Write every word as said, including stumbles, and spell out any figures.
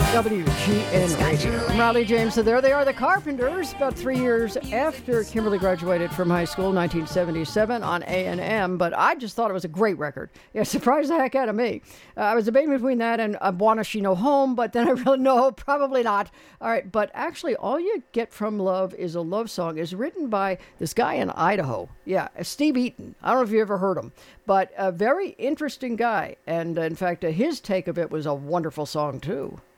W G N Radio. I'm Riley James. So there they are, the Carpenters, about three years after Kimberly graduated from high school, nineteen seventy-seven, on A and M. But I just thought it was a great record. It surprised the heck out of me. Uh, I was debating between that and uh, Wanna She Know Home, but then I really, no, probably not. All right, but actually, All You Get From Love Is a Love Song is written by this guy in Idaho. Yeah, Steve Eaton. I don't know if you ever heard him, but a very interesting guy. And uh, in fact, uh, his take of it was a wonderful song, too.